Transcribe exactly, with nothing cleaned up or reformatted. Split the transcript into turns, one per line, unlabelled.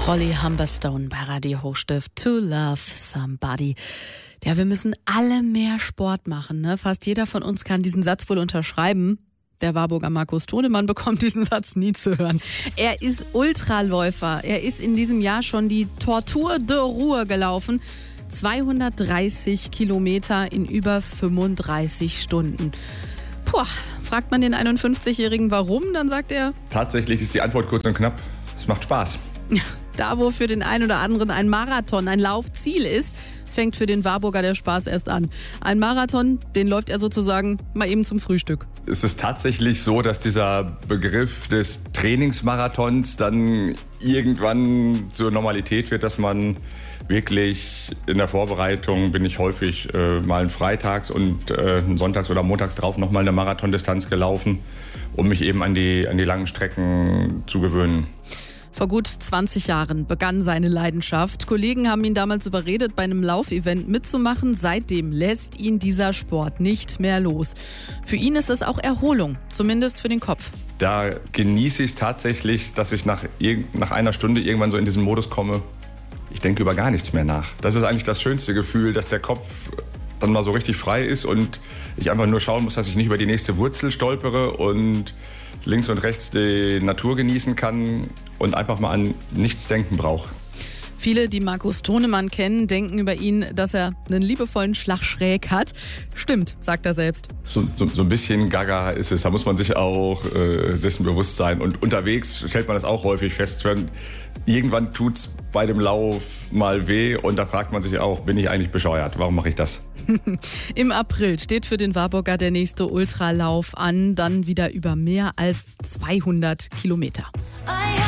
Holly Humberstone bei Radio Hochstift. To love somebody. Ja, wir müssen alle mehr Sport machen. Ne? Fast jeder von uns kann diesen Satz wohl unterschreiben. Der Warburger Markus Tonemann bekommt diesen Satz nie zu hören. Er ist Ultraläufer. Er ist in diesem Jahr schon die Tortur de Ruhr gelaufen. zweihundertdreißig Kilometer in über fünfunddreißig Stunden. Puh, fragt man den einundfünfzigjährigen warum, dann sagt er...
Tatsächlich ist die Antwort kurz und knapp. Es macht Spaß.
Da, wo für den einen oder anderen ein Marathon ein Laufziel ist, fängt für den Warburger der Spaß erst an. Ein Marathon, den läuft er sozusagen mal eben zum Frühstück.
Es ist tatsächlich so, dass dieser Begriff des Trainingsmarathons dann irgendwann zur Normalität wird, dass man wirklich in der Vorbereitung bin ich häufig äh, mal einen Freitags und äh, sonntags oder montags drauf nochmal eine Marathondistanz gelaufen, um mich eben an die, an die langen Strecken zu gewöhnen.
Vor gut zwanzig Jahren begann seine Leidenschaft. Kollegen haben ihn damals überredet, bei einem Laufevent mitzumachen. Seitdem lässt ihn dieser Sport nicht mehr los. Für ihn ist es auch Erholung, zumindest für den Kopf.
Da genieße ich es tatsächlich, dass ich nach, nach einer Stunde irgendwann so in diesen Modus komme, ich denke über gar nichts mehr nach. Das ist eigentlich das schönste Gefühl, dass der Kopf dann mal so richtig frei ist und ich einfach nur schauen muss, dass ich nicht über die nächste Wurzel stolpere und links und rechts die Natur genießen kann und einfach mal an nichts denken brauche.
Viele, die Markus Tonemann kennen, denken über ihn, dass er einen liebevollen Schlag schräg hat. Stimmt, sagt er selbst.
So, so, so ein bisschen gaga ist es, da muss man sich auch äh, dessen bewusst sein. Und unterwegs stellt man das auch häufig fest. Irgendwann tut es bei dem Lauf mal weh und da fragt man sich auch, bin ich eigentlich bescheuert? Warum mache ich das?
Im April steht für den Warburger der nächste Ultralauf an, dann wieder über mehr als zweihundert Kilometer.